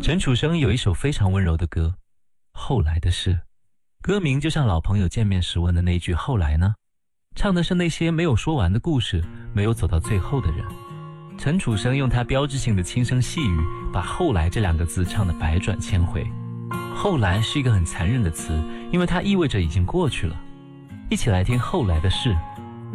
陈楚生有一首非常温柔的歌，后来的事。歌名就像老朋友见面时问的那句后来呢，唱的是那些没有说完的故事，没有走到最后的人。陈楚生用他标志性的轻声细语，把后来这两个字唱得百转千回。后来是一个很残忍的词，因为它意味着已经过去了。一起来听后来的事，